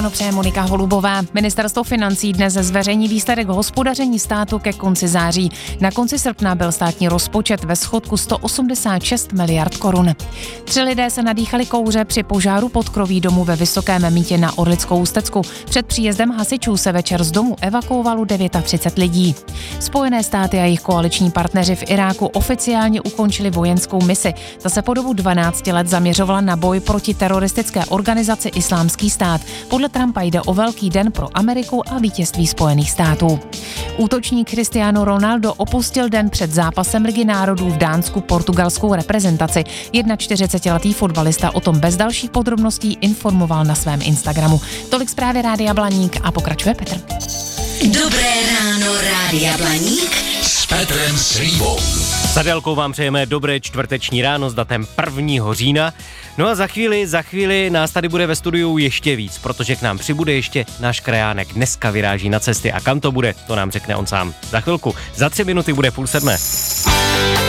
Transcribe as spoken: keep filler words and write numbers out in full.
No, přeje Monika Holubová. Ministerstvo financí dnes zveřejní výsledek hospodaření státu ke konci září. Na konci srpna byl státní rozpočet ve schodku sto osmdesát šest miliard korun. Tři lidé se nadýchali kouře při požáru podkroví domu ve Vysokém Mýtě na Orlickou Ústecku. Před příjezdem hasičů se večer z domu evakuovalo třicet devět lidí. Spojené státy a jejich koaliční partneři v Iráku oficiálně ukončili vojenskou misi. Ta se po dobu dvanácti let zaměřovala na boj proti teroristické organizaci Islámský stát. Podle Trumpa jde o velký den pro Ameriku a vítězství Spojených států. Útočník Cristiano Ronaldo opustil den před zápasem Ligy národů v Dánsku portugalskou reprezentaci. čtyřicetiletý fotbalista o tom bez dalších podrobností informoval na svém Instagramu. Tolik zprávy Rádia Blaník a pokračuje Petr. Dobré ráno, Rádia Blaník s Petrem Slívou. S Adélkou vám přejeme dobré čtvrteční ráno s datem prvního října. No a za chvíli, za chvíli nás tady bude ve studiu ještě víc, protože k nám přibude ještě náš krajánek. Dneska vyráží na cesty a kam to bude, to nám řekne on sám. Za chvilku, za tři minuty bude půl sedmé.